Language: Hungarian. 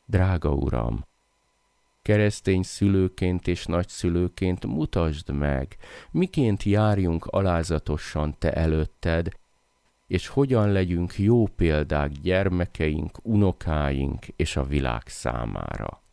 Drága Uram, keresztény szülőként és nagyszülőként mutasd meg, miként járjunk alázatosan Te előtted, és hogyan legyünk jó példák gyermekeink, unokáink és a világ számára.